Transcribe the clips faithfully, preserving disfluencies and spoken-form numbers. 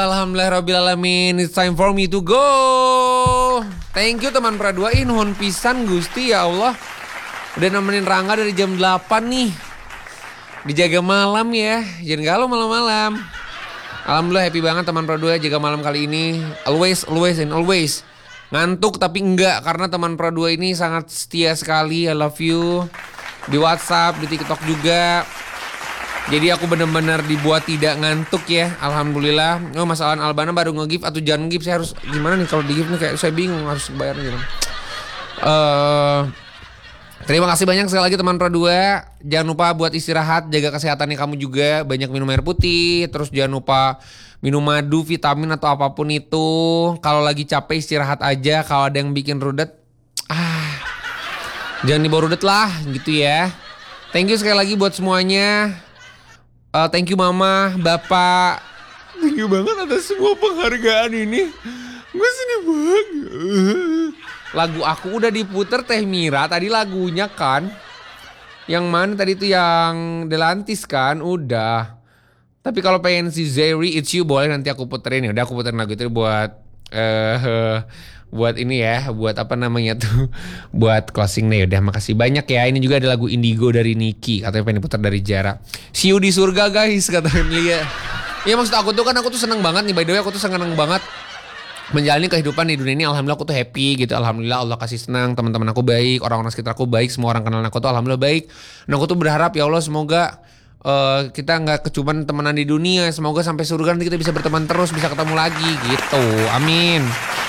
Alhamdulillahirrabbilalamin. It's time for me to go. Thank you teman Pra dua. Ih nuhun pisan Gusti ya Allah. Udah nemenin Rangga dari jam delapan nih. Dijaga malam ya. Jangan galau malam-malam. Alhamdulillah happy banget teman Pra dua jaga malam kali ini. Always, always and always. Ngantuk tapi enggak. Karena teman Pra dua ini sangat setia sekali. I love you. Di WhatsApp, di TikTok juga. Jadi aku benar-benar dibuat tidak ngantuk ya. Alhamdulillah. Oh masalah Albana baru nge-give atau jangan nge-give. Saya harus gimana nih kalau di-give nih, kayak saya bingung harus bayarnya gimana. Uh, terima kasih banyak sekali lagi teman Pra dua. Jangan lupa buat istirahat, jaga kesehatannya kamu juga. Banyak minum air putih. Terus jangan lupa minum madu, vitamin atau apapun itu. Kalau lagi capek istirahat aja. Kalau ada yang bikin rudet, ah, jangan dibawa rudet lah gitu ya. Thank you sekali lagi buat semuanya. Uh, thank you mama, bapak. Thank you banget atas semua penghargaan ini. Gue sedih banget. Lagu aku udah diputer Teh Mira. Tadi lagunya kan. Yang mana tadi itu yang Delantis kan. Udah. Tapi kalau pengen si Zeri It's You boleh nanti aku puterin. Ya udah aku puterin lagu itu buat uh, buat ini ya, buat apa namanya tuh, buat closing nih. Udah makasih banyak ya. Ini juga ada lagu Indigo dari Niki, katanya pengen diputar dari Jara. See you di surga guys, kata Emilia. Ya maksud aku tuh kan aku tuh seneng banget nih, by the way aku tuh seneng banget menjalani kehidupan di dunia ini. Alhamdulillah aku tuh happy gitu. Alhamdulillah Allah kasih senang, teman-teman aku baik, orang-orang sekitar aku baik, semua orang kenal aku tuh alhamdulillah baik. Dan aku tuh berharap ya Allah semoga uh, kita nggak kecuman temenan di dunia, semoga sampai surga nanti kita bisa berteman terus, bisa ketemu lagi gitu. Amin.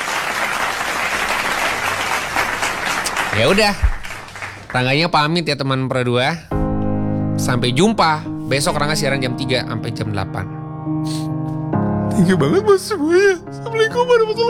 Ya udah, Rangganya pamit ya teman Pra dua. Sampai jumpa besok. Rangga siaran jam tiga sampai jam delapan. Thank you banget buat semuanya. Assalamualaikum warahmatullahi wabarakatuh.